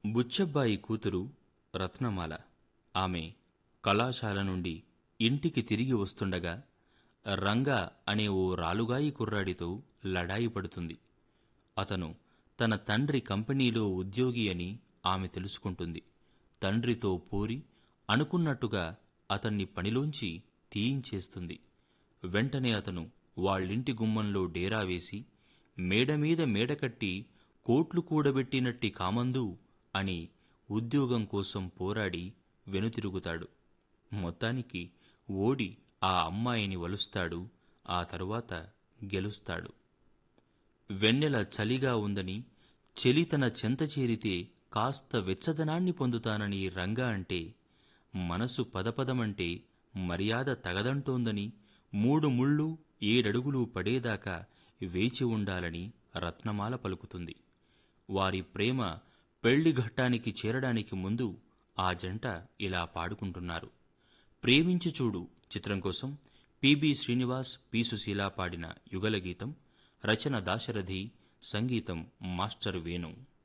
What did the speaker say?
బుచ్చబ్బాయి కూతురు రత్నమాల. ఆమె కళాశాల నుండి ఇంటికి తిరిగి వస్తుండగా రంగా అనే ఓ రాలుగాయి కుర్రాడితో లడాయి పడుతుంది. అతను తన తండ్రి కంపెనీలో ఉద్యోగి అని ఆమె తెలుసుకుంటుంది. తండ్రితో పోరి అనుకున్నట్టుగా అతన్ని పనిలోంచి తీయించేస్తుంది. వెంటనే అతను వాళ్ళింటి గుమ్మంలో డేరా వేసి మేడమీద మేడకట్టి కోట్లు కూడబెట్టినట్టి కామందు అని ఉద్యోగం కోసం పోరాడి వెనుతిరుగుతాడు. మొత్తానికి ఓడి ఆ అమ్మాయిని వలుస్తాడు. ఆ తరువాత గెలుస్తాడు. వెన్నెల చలిగా ఉందని, చెలి తన చెంత చేరితే కాస్త వెచ్చదనాన్ని పొందుతానని రంగా అంటే, మనసు పదపదమంటే మర్యాద తగదంటోందని, 3 ముళ్ళు 7 అడుగులు పడేదాకా వేచి ఉండాలని రత్నమాల పలుకుతుంది. వారి ప్రేమ పెళ్లి ఘట్టానికి చేరడానికి ముందు ఆ జంట ఇలా పాడుకుంటున్నారు. ప్రేమించి చూడు చిత్రం కోసం పిబి శ్రీనివాస్, పి సుశీల పాడిన యుగలగీతం. రచన దాశరథి, సంగీతం మాస్టర్ వేణు.